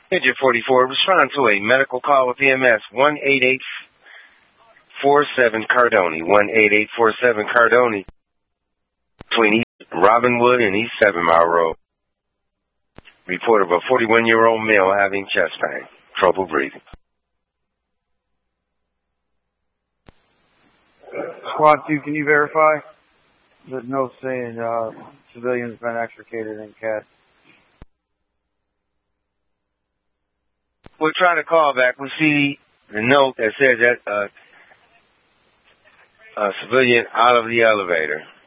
Midget 44, respond to a medical call with EMS 18847 Cardone. 18847 Cardone. Between East Robinwood and East 7 Mile Road. Report of a 41-year-old male having chest pain, trouble breathing. Squad 2, can you verify? There's no saying civilians been extricated in CAD. We're trying to call back. We see the note that says that a civilian out of the elevator.